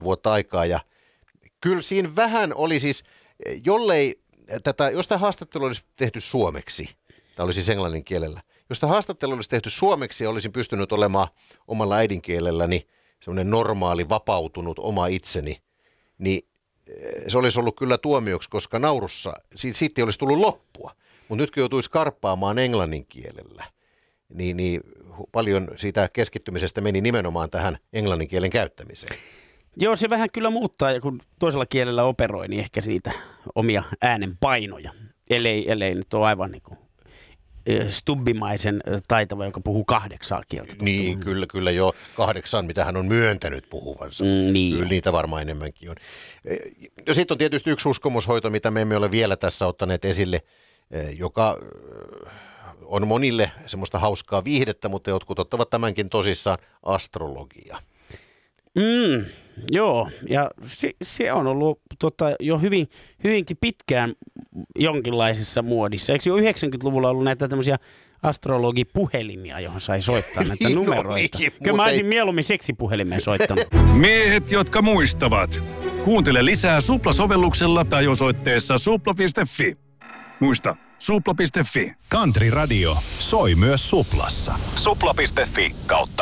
vuotta aikaa ja kyllä siinä vähän oli siis, jos tämä haastattelu olisi tehty suomeksi, tämä oli siis englannin kielellä, jos tämä haastattelu olisi tehty suomeksi ja olisin pystynyt olemaan omalla äidinkielelläni semmoinen normaali, vapautunut oma itseni, niin se olisi ollut kyllä tuomioksi, koska naurussa siitä olisi tullut loppua. Mutta nyt kun joutuisi karppaamaan englannin kielellä, niin paljon siitä keskittymisestä meni nimenomaan tähän englannin kielen käyttämiseen. Joo, se vähän kyllä muuttaa, ja kun toisella kielellä operoi, niin ehkä siitä omia äänenpainoja, ellei nyt ole aivan niin kuin stubbimaisen taitava, joka puhuu 8 kieltä. Niin, kyllä jo 8, mitä hän on myöntänyt puhuvansa. Niin. Kyllä niitä varmaan enemmänkin on. Ja sitten on tietysti yksi uskomushoito, mitä me emme ole vielä tässä ottaneet esille, joka on monille semmoista hauskaa viihdettä, mutta jotkut ottavat tämänkin tosissaan, astrologia. Joo, ja se on ollut jo hyvinkin pitkään jonkinlaisessa muodissa. Eikö jo 90-luvulla ollut näitä tämmöisiä astrologipuhelimia, johon sai soittaa näitä numeroita? Kyllä mä olisin mieluummin seksipuhelimeen soittanut. Miehet, jotka muistavat. Kuuntele lisää Supla-sovelluksella tai osoitteessa supla.fi. Muista, supla.fi. Country Radio soi myös Suplassa. Supla.fi/country.